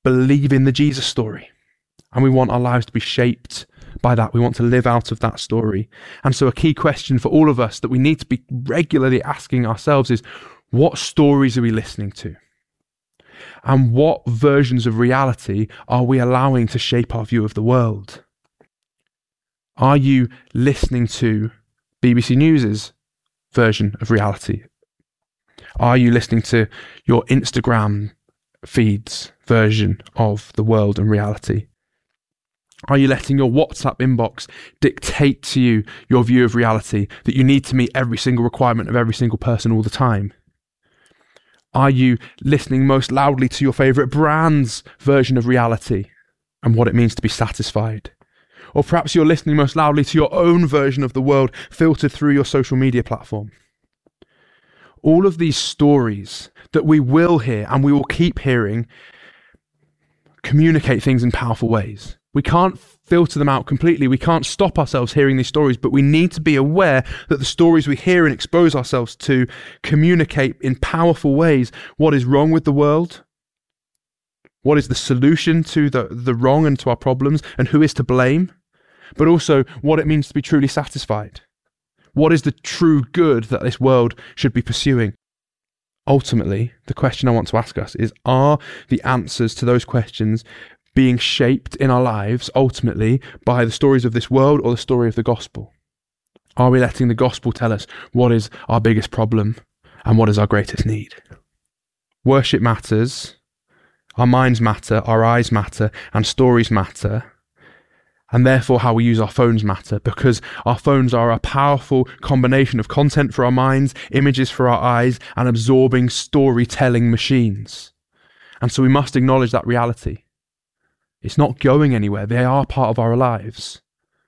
believe in the Jesus story. And we want our lives to be shaped by that. We want to live out of that story. And so a key question for all of us that we need to be regularly asking ourselves is, what stories are we listening to? And what versions of reality are we allowing to shape our view of the world? Are you listening to BBC News's version of reality? Are you listening to your Instagram feed's version of the world and reality? Are you letting your WhatsApp inbox dictate to you your view of reality, that you need to meet every single requirement of every single person all the time? Are you listening most loudly to your favourite brand's version of reality and what it means to be satisfied? Or perhaps you're listening most loudly to your own version of the world filtered through your social media platform. All of these stories that we will hear and we will keep hearing communicate things in powerful ways. We can't filter them out completely. We can't stop ourselves hearing these stories, but we need to be aware that the stories we hear and expose ourselves to communicate in powerful ways what is wrong with the world, what is the solution to the wrong and to our problems, and who is to blame, but also what it means to be truly satisfied. What is the true good that this world should be pursuing? Ultimately, the question I want to ask us is, are the answers to those questions being shaped in our lives ultimately by the stories of this world or the story of the gospel? Are we letting the gospel tell us what is our biggest problem and what is our greatest need? Worship matters, our minds matter, our eyes matter, and stories matter. And therefore how we use our phones matter, because our phones are a powerful combination of content for our minds, images for our eyes, and absorbing storytelling machines. And so we must acknowledge that reality. It's not going anywhere. They are part of our lives.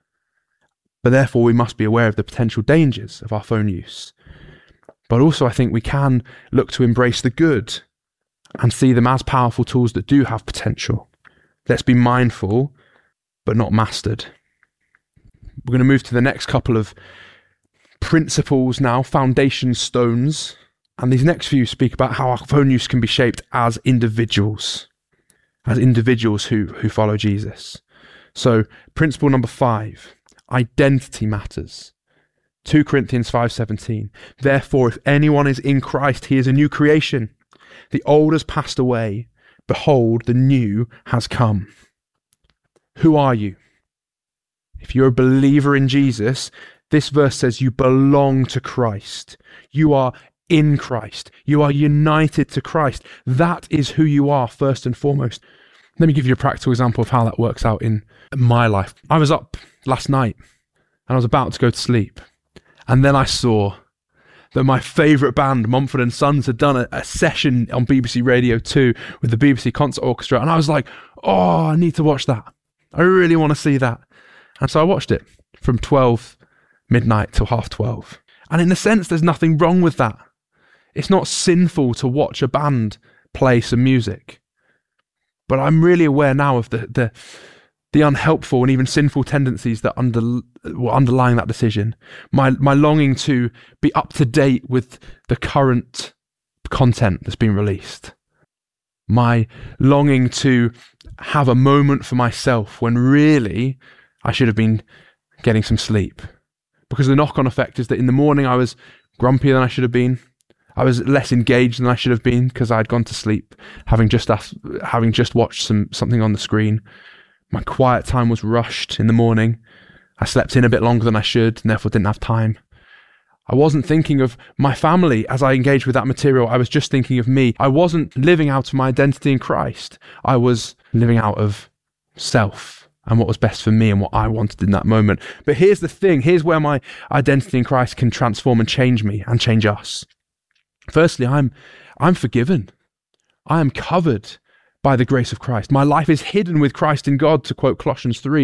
But therefore we must be aware of the potential dangers of our phone use. But also I think we can look to embrace the good and see them as powerful tools that do have potential. Let's be mindful, but not mastered. We're going to move to the next couple of principles now, foundation stones. And these next few speak about how our phone use can be shaped as individuals who follow Jesus. So principle number 5, identity matters. 2 Corinthians 5:17. Therefore, if anyone is in Christ, he is a new creation. The old has passed away. Behold, the new has come. Who are you? If you're a believer in Jesus, this verse says you belong to Christ. You are in Christ. You are united to Christ. That is who you are first and foremost. Let me give you a practical example of how that works out in my life. I was up last night and I was about to go to sleep. And then I saw that my favourite band, Mumford & Sons, had done a session on BBC Radio 2 with the BBC Concert Orchestra. And I was like, oh, I need to watch that. I really want to see that. And so I watched it from 12 midnight till 12:30. And in a sense, there's nothing wrong with that. It's not sinful to watch a band play some music. But I'm really aware now of the unhelpful and even sinful tendencies that were underlying that decision. My longing to be up to date with the current content that's been released. My longing to have a moment for myself when really I should have been getting some sleep. Because the knock-on effect is that in the morning I was grumpier than I should have been. I was less engaged than I should have been because I'd gone to sleep, having just watched something on the screen. My quiet time was rushed in the morning. I slept in a bit longer than I should and therefore didn't have time. I wasn't thinking of my family as I engaged with that material. I was just thinking of me. I wasn't living out of my identity in Christ. I was living out of self and what was best for me and what I wanted in that moment. But here's the thing. Here's where my identity in Christ can transform and change me and change us. Firstly, I'm forgiven. I am covered by the grace of Christ. My life is hidden with Christ in God, to quote Colossians 3.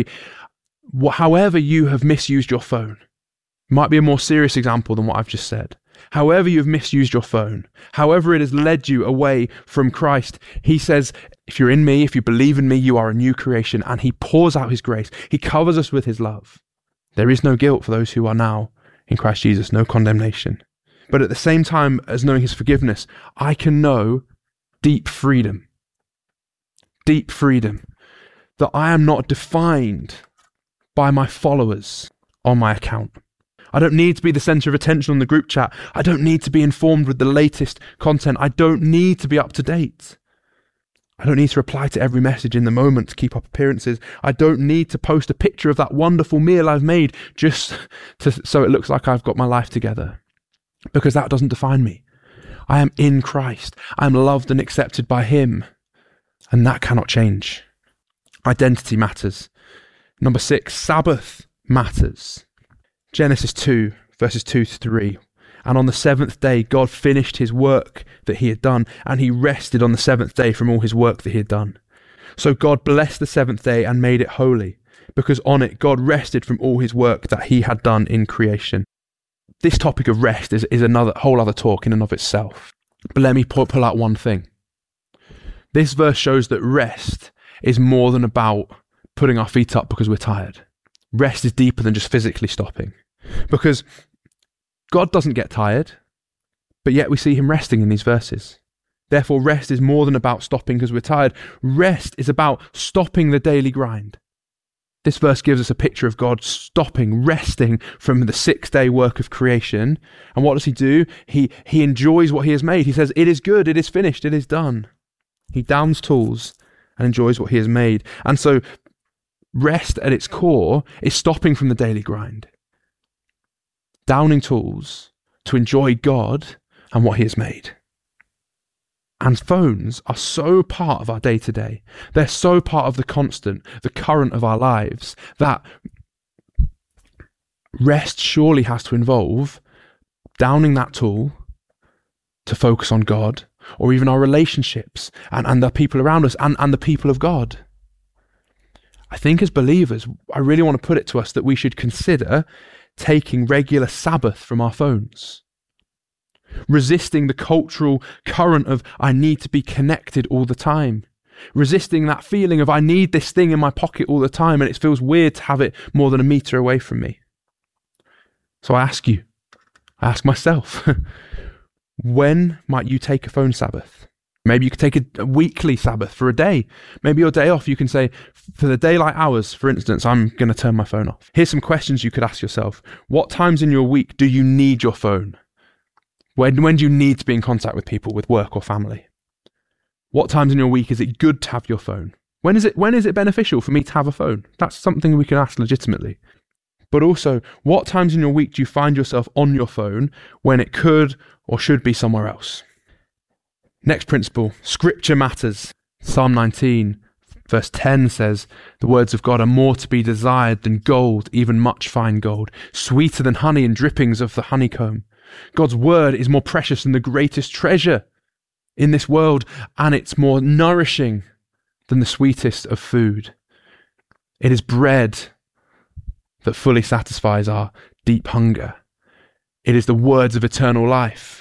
However you have misused your phone, might be a more serious example than what I've just said. However you've misused your phone, however it has led you away from Christ, he says, if you're in me, if you believe in me, you are a new creation, and he pours out his grace. He covers us with his love. There is no guilt for those who are now in Christ Jesus, no condemnation. But at the same time as knowing his forgiveness, I can know deep freedom. deep freedom, that I am not defined by my followers on my account. I don't need to be the center of attention on the group chat. I don't need to be informed with the latest content. I don't need to be up to date. I don't need to reply to every message in the moment to keep up appearances. I don't need to post a picture of that wonderful meal I've made so it looks like I've got my life together, because that doesn't define me. I am in Christ. I am loved and accepted by him, and that cannot change. Identity matters. Number 6, Sabbath matters. Genesis 2, verses 2-3. And on the 7th day, God finished his work that he had done, and he rested on the 7th day from all his work that he had done. So God blessed the 7th day and made it holy, because on it God rested from all his work that he had done in creation. This topic of rest is another whole other talk in and of itself. But let me pull out one thing. This verse shows that rest is more than about putting our feet up because we're tired. Rest is deeper than just physically stopping, because God doesn't get tired, but yet we see him resting in these verses. Therefore, rest is more than about stopping because we're tired. Rest is about stopping the daily grind. This verse gives us a picture of God stopping, resting from the 6-day work of creation. And what does he do? He enjoys what he has made. He says, it is good, it is finished, it is done. He downs tools and enjoys what he has made. And so rest at its core is stopping from the daily grind, downing tools to enjoy God and what he has made. And phones are so part of our day-to-day. They're so part of the constant, the current of our lives, that rest surely has to involve downing that tool to focus on God, or even our relationships and the people around us and the people of God. I think as believers, I really want to put it to us that we should consider taking regular Sabbath from our phones, resisting the cultural current of I need to be connected all the time, resisting that feeling of I need this thing in my pocket all the time and it feels weird to have it more than a meter away from me. So I ask myself, when might you take a phone Sabbath? Maybe you could take a weekly Sabbath for a day. Maybe your day off, you can say, for the daylight hours, for instance, I'm going to turn my phone off. Here's some questions you could ask yourself. What times in your week do you need your phone? When do you need to be in contact with people, with work or family? What times in your week is it good to have your phone? When is it beneficial for me to have a phone? That's something we can ask legitimately. But also, what times in your week do you find yourself on your phone when it could or should be somewhere else? Next principle, Scripture matters. Psalm 19, verse 10 says, the words of God are more to be desired than gold, even much fine gold, sweeter than honey and drippings of the honeycomb. God's word is more precious than the greatest treasure in this world, and it's more nourishing than the sweetest of food. It is bread that fully satisfies our deep hunger. It is the words of eternal life.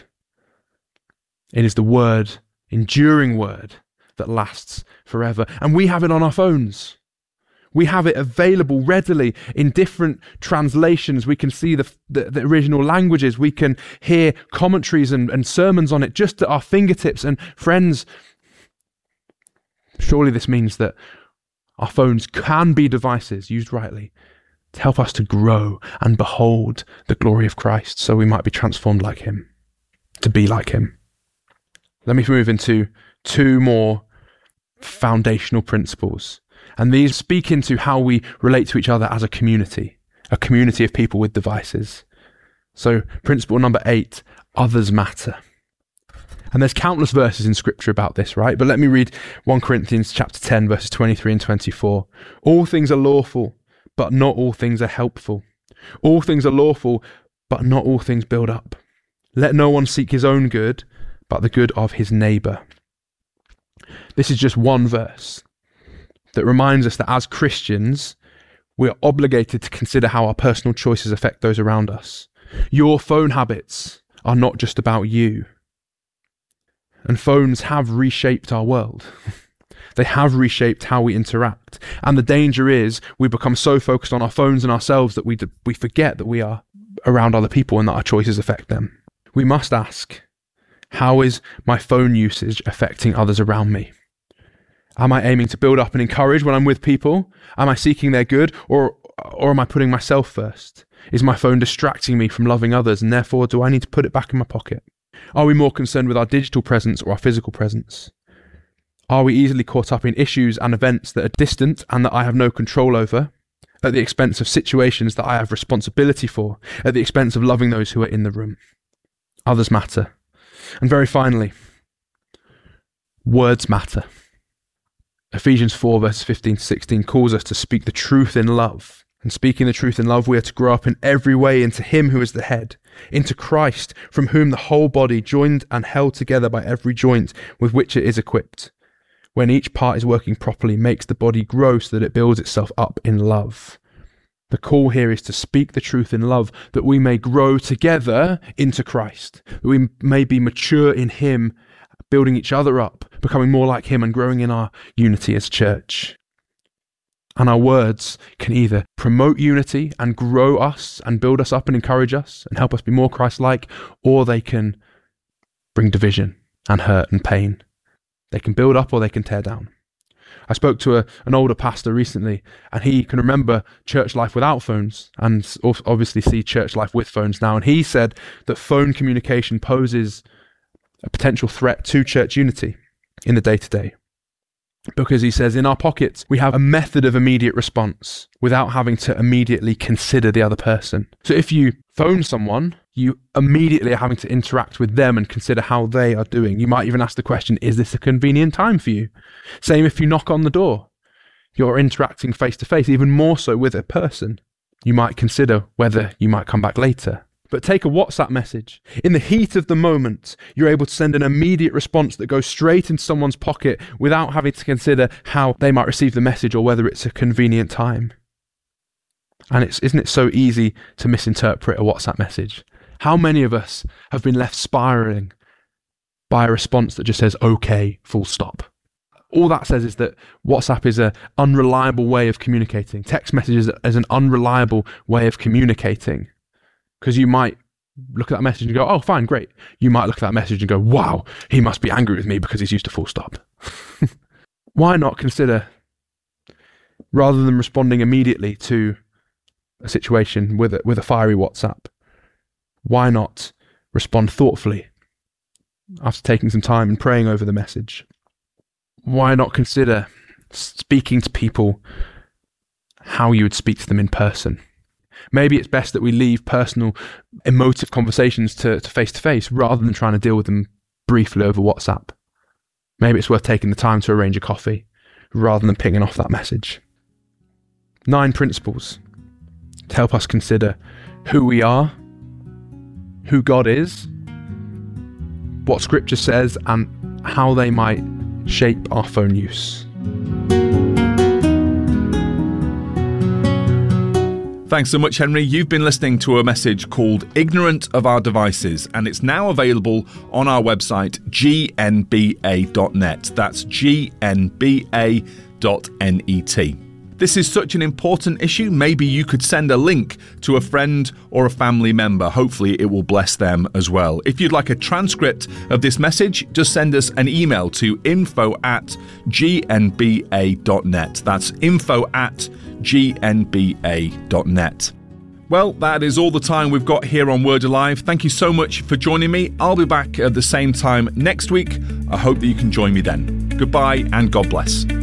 It is the word, enduring word, that lasts forever. And we have it on our phones. We have it available readily in different translations. We can see the original languages. We can hear commentaries and sermons on it just at our fingertips. And friends, surely this means that our phones can be devices used rightly to help us to grow and behold the glory of Christ, so we might be transformed like him, to be like him. Let me move into 2 more foundational principles. And these speak into how we relate to each other as a community of people with devices. So principle number 8, others matter. And there's countless verses in Scripture about this, right? But let me read 1 Corinthians chapter 10, verses 23 and 24. All things are lawful, but not all things are helpful. All things are lawful, but not all things build up. Let no one seek his own good, but the good of his neighbour. This is just one verse that reminds us that as Christians, we are obligated to consider how our personal choices affect those around us. Your phone habits are not just about you. And phones have reshaped our world. They have reshaped how we interact. And the danger is we become so focused on our phones and ourselves that we forget that we are around other people and that our choices affect them. We must ask, how is my phone usage affecting others around me? Am I aiming to build up and encourage when I'm with people? Am I seeking their good, or am I putting myself first? Is my phone distracting me from loving others, and therefore do I need to put it back in my pocket? Are we more concerned with our digital presence or our physical presence? Are we easily caught up in issues and events that are distant and that I have no control over, at the expense of situations that I have responsibility for, at the expense of loving those who are in the room? Others matter. And very finally, words matter. Ephesians 4 verses 15 to 16 calls us to speak the truth in love. And speaking the truth in love, we are to grow up in every way into him who is the head, into Christ, from whom the whole body, joined and held together by every joint with which it is equipped, when each part is working properly, makes the body grow so that it builds itself up in love. The call here is to speak the truth in love, that we may grow together into Christ, that we may be mature in him, building each other up, becoming more like him and growing in our unity as church. And our words can either promote unity and grow us and build us up and encourage us and help us be more Christ-like, or they can bring division and hurt and pain. They can build up or they can tear down. I spoke to an older pastor recently, and he can remember church life without phones and obviously see church life with phones now. And he said that phone communication poses a potential threat to church unity in the day-to-day. Because he says, in our pockets, we have a method of immediate response without having to immediately consider the other person. So if you phone someone, you immediately are having to interact with them and consider how they are doing. You might even ask the question, is this a convenient time for you? Same if you knock on the door. You're interacting face to face, even more so with a person. You might consider whether you might come back later. But take a WhatsApp message. In the heat of the moment, you're able to send an immediate response that goes straight into someone's pocket without having to consider how they might receive the message or whether it's a convenient time. And isn't it so easy to misinterpret a WhatsApp message? How many of us have been left spiraling by a response that just says, okay, full stop? All that says is that WhatsApp is an unreliable way of communicating. Text messages is an unreliable way of communicating. Because you might look at that message and go, oh, fine, great. You might look at that message and go, wow, he must be angry with me because he's used a full stop. Why not consider, rather than responding immediately to a situation with a fiery WhatsApp, why not respond thoughtfully after taking some time and praying over the message? Why not consider speaking to people how you would speak to them in person? Maybe it's best that we leave personal, emotive conversations to face-to-face rather than trying to deal with them briefly over WhatsApp. Maybe it's worth taking the time to arrange a coffee rather than pinging off that message. 9 principles to help us consider who we are, who God is, what Scripture says, and how they might shape our phone use. Thanks so much, Henry. You've been listening to a message called Ignorant of Our Devices, and it's now available on our website, gnba.net. That's gnba.net. This is such an important issue. Maybe you could send a link to a friend or a family member. Hopefully it will bless them as well. If you'd like a transcript of this message, just send us an email to info@gnba.net. That's info@gnba.net. Well, that is all the time we've got here on Word Alive. Thank you so much for joining me. I'll be back at the same time next week. I hope that you can join me then. Goodbye and God bless.